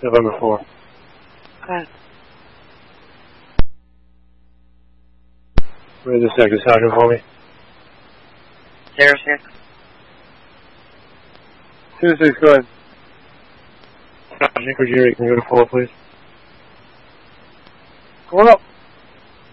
November 4. Okay. Where's the second sergeant for me? 06. 2-6, go ahead. Sergeant Ruggieri, can you go to 4, please? Going up.